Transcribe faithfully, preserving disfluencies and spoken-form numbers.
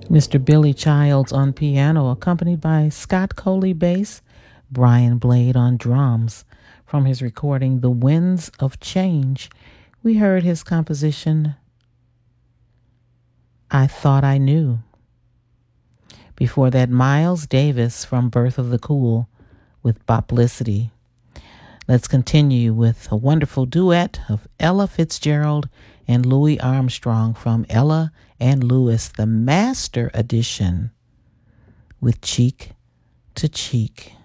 Mister Billy Childs on piano, accompanied by Scott Coley bass, Brian Blade on drums. From his recording The Winds of Change, we heard his composition I Thought I Knew. Before that, Miles Davis from Birth of the Cool with Boplicity. Let's continue with a wonderful duet of Ella Fitzgerald and Louis Armstrong from Ella and Louis, the Master Edition, with Cheek to Cheek.